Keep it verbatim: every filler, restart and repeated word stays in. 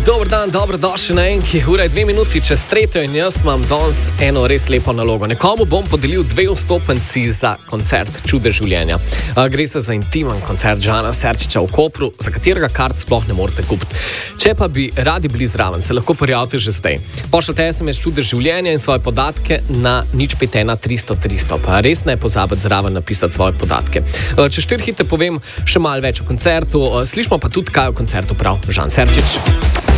Dober dan, dobrodošli na enki. Ura je dve minuti čez tretjo in jaz imam danes eno res lepo nalogo. Nekomu bom podelil dve vstopenci za koncert Čude življenja. Gre se za intimen koncert Žana Serčiča v Kopru, za katerega kart sploh ne morete kupiti. Če pa bi radi bili zraven, se lahko prijavite že zdaj. Pošljite es em es Čude življenja in svoje podatke na nič pet ena tristo tristo. Pa res ne pozabite zraven napisati svoje podatke. Če štiri hite povem še malo več o koncertu, slišimo pa tudi, kaj o koncertu prav Žan Serčič.